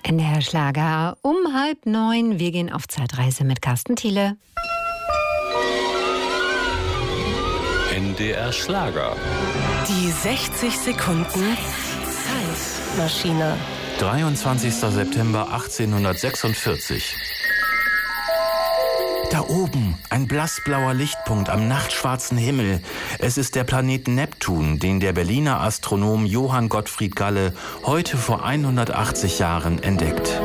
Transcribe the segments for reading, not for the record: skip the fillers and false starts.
NDR Schlager um 8:30. Wir gehen auf Zeitreise mit Carsten Thiele. NDR Schlager. Die 60 Sekunden Zeitmaschine. 23. September 1846. Da oben, ein blassblauer Lichtpunkt am nachtschwarzen Himmel. Es ist der Planet Neptun, den der Berliner Astronom Johann Gottfried Galle heute vor 180 Jahren entdeckt.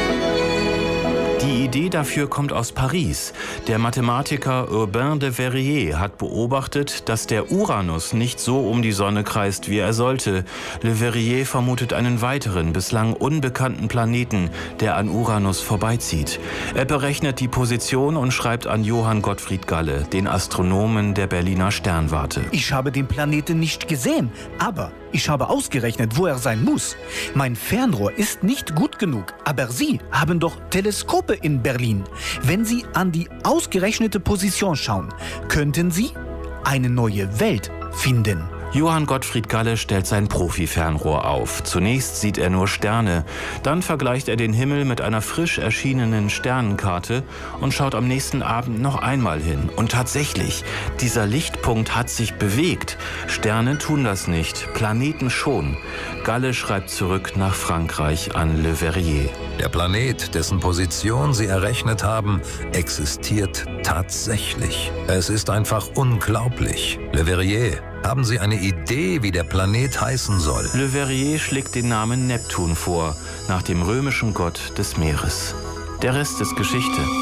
Die Idee dafür kommt aus Paris. Der Mathematiker Urbain de Verrier hat beobachtet, dass der Uranus nicht so um die Sonne kreist, wie er sollte. Le Verrier vermutet einen weiteren, bislang unbekannten Planeten, der an Uranus vorbeizieht. Er berechnet die Position und schreibt an Johann Gottfried Galle, den Astronomen der Berliner Sternwarte. Ich habe den Planeten nicht gesehen, aber ich habe ausgerechnet, wo er sein muss. Mein Fernrohr ist nicht gut genug, aber Sie haben doch Teleskope in Berlin. Wenn Sie an die ausgerechnete Position schauen, könnten Sie eine neue Welt finden. Johann Gottfried Galle stellt sein Profi-Fernrohr auf. Zunächst sieht er nur Sterne. Dann vergleicht er den Himmel mit einer frisch erschienenen Sternenkarte und schaut am nächsten Abend noch einmal hin. Und tatsächlich, dieser Lichtpunkt hat sich bewegt. Sterne tun das nicht, Planeten schon. Galle schreibt zurück nach Frankreich an Le Verrier. Der Planet, dessen Position Sie errechnet haben, existiert tatsächlich. Es ist einfach unglaublich. Le Verrier, haben Sie eine Idee, wie der Planet heißen soll? Le Verrier schlägt den Namen Neptun vor, nach dem römischen Gott des Meeres. Der Rest ist Geschichte.